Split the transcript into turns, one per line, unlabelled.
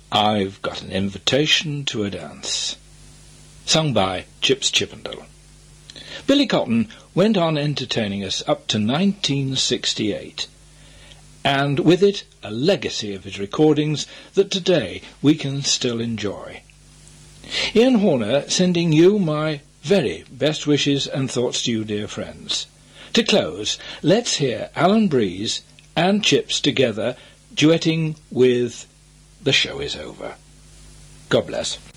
I've Got an Invitation to a Dance, sung by Chips Chippendale. Billy Cotton went on entertaining us up to 1968, and with it a legacy of his recordings that today we can still enjoy. Ian Horner sending you my very best wishes and thoughts to you, dear friends. To close, let's hear Alan Breeze and Chips together duetting with The Show Is Over. God bless.